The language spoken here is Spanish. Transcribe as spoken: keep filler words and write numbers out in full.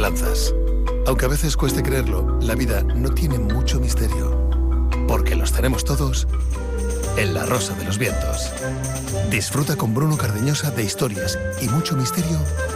esperanzas. Aunque a veces cueste creerlo, la vida no tiene mucho misterio. Porque los tenemos todos en La Rosa de los Vientos. Disfruta con Bruno Cardeñosa de historias y mucho misterio